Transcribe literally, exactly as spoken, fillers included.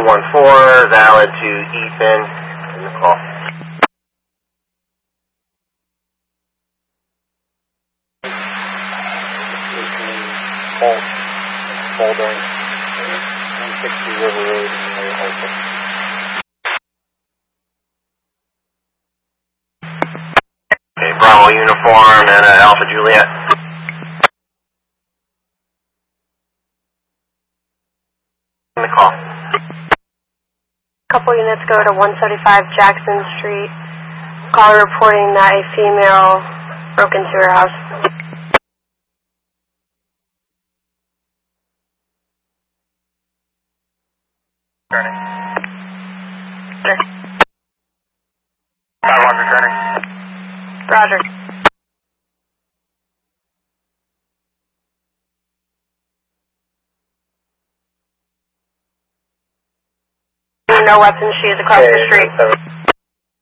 one four, valid to Ethan in the call. Bolt, Boulder, one sixty River Road, and Alpha. Okay, Bravo Uniform and uh, Alpha Juliet. In the call. Couple units go to one seventy-five Jackson Street. Caller reporting that a female broke into her house. Turning. Roger. five hundred turning. Roger. No weapons, she is across Okay, the street. seven.